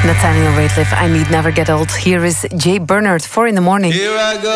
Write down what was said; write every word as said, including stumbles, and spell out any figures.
Nathaniel Rateliff, I Need Never Get Old. Here is Jay Bernard, four in the morning. Here I go.